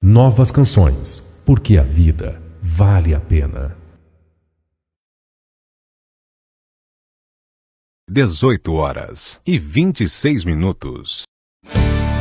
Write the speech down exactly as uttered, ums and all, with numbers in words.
Novas canções, porque a vida vale a pena. dezoito horas e vinte e seis minutos.